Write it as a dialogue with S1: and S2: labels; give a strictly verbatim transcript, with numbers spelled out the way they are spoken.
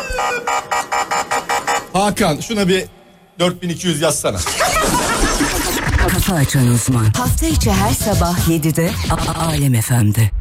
S1: Hakan şuna bir dört bin iki yüz yazsana.
S2: Kafa Açan Uzman. Hafta içi her sabah yedide A- Alem F M'de.